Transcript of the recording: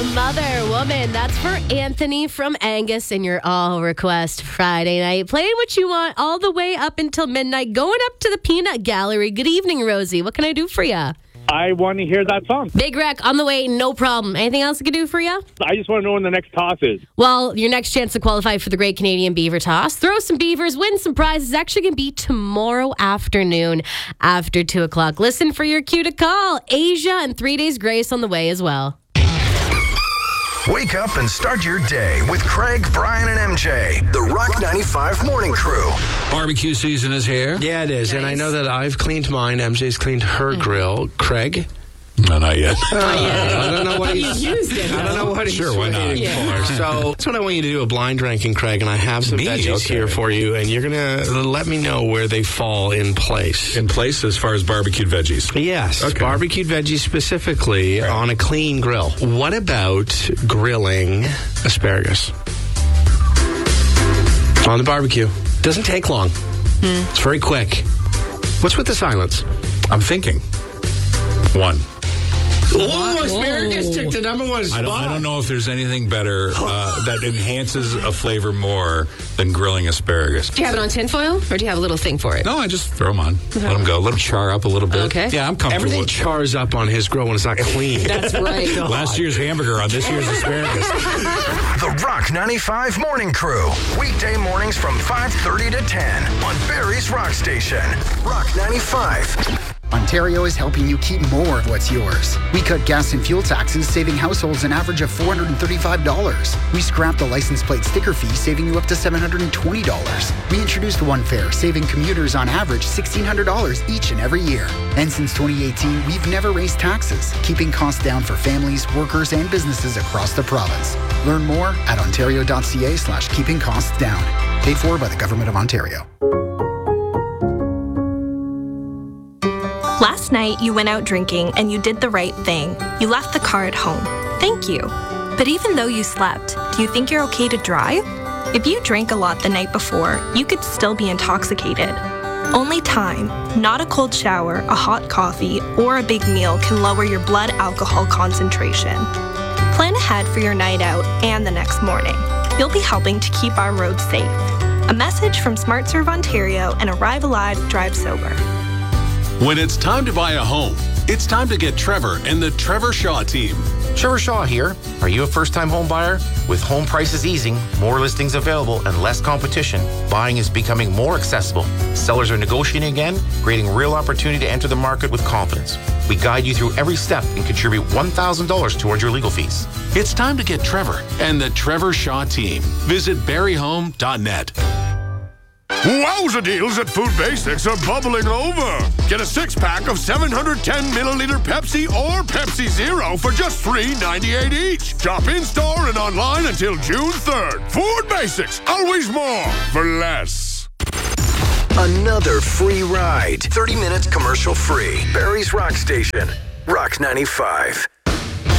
Mother Woman. That's for Anthony from Angus and your All Request Friday night. Playing what you want all the way up until midnight. Going up to the Peanut Gallery. Good evening, Rosie. What can I do for you? I want to hear that song. Big Wreck, on the way, no problem. Anything else I can do for you? I just want to know when the next toss is. Well, your next chance to qualify for the Great Canadian Beaver Toss, throw some beavers, win some prizes, is actually going to be tomorrow afternoon after 2 o'clock. Listen for your cue to call. Asia and 3 Days Grace on the way as well. Wake up and start your day with Craig, Brian, and MJ. The Rock 95 Morning Crew. Barbecue season is here. Yeah, it is. Nice. And I know that I've cleaned mine. MJ's cleaned her grill. Craig? No, not yet. I don't know what he's used it. I don't know what he's waiting for. So that's what I want you to do, a blind ranking, Craig, and I have some veggies here for you, and you're going to let me know where they fall in place. In place as far as barbecued veggies? Yes, okay. Barbecued veggies specifically on a clean grill. What about grilling asparagus? On the barbecue. Doesn't take long. It's very quick. What's with the silence? I'm thinking. 1. Oh, asparagus took the number one spot. I don't know if there's anything better that enhances a flavor more than grilling asparagus. Do you have it on tinfoil, or do you have a little thing for it? No, I just throw them on. Let them go. Let them char up a little bit. Okay. Yeah, I'm comfortable Everything with chars up on his grill when it's not clean. That's right. last year's hamburger on this year's asparagus. The Rock 95 Morning Crew. Weekday mornings from 5:30 to 10 on Barrie's Rock Station. Rock 95. Ontario is helping you keep more of what's yours. We cut gas and fuel taxes, saving households an average of $435. We scrapped the license plate sticker fee, saving you up to $720. We introduced One Fare, saving commuters on average $1,600 each and every year. And since 2018, we've never raised taxes, keeping costs down for families, workers, and businesses across the province. Learn more at ontario.ca/keeping costs down. Paid for by the Government of Ontario. Last night, you went out drinking and you did the right thing. You left the car at home. Thank you. But even though you slept, do you think you're okay to drive? If you drank a lot the night before, you could still be intoxicated. Only time, not a cold shower, a hot coffee, or a big meal can lower your blood alcohol concentration. Plan ahead for your night out and the next morning. You'll be helping to keep our roads safe. A message from SmartServe Ontario and Arrive Alive, Drive Sober. When it's time to buy a home, it's time to get Trevor and the Trevor Shaw team. Trevor Shaw here. Are you a first-time home buyer? With home prices easing, more listings available, and less competition, buying is becoming more accessible. Sellers are negotiating again, creating real opportunity to enter the market with confidence. We guide you through every step and contribute $1,000 towards your legal fees. It's time to get Trevor and the Trevor Shaw team. Visit barryhome.net. Wowza deals at Food Basics are bubbling over. Get a 6-pack of 710-milliliter Pepsi or Pepsi Zero for just $3.98 each. Shop in-store and online until June 3rd. Food Basics, always more for less. Another free ride. 30 minutes commercial free. Barrie's Rock Station. Rock 95.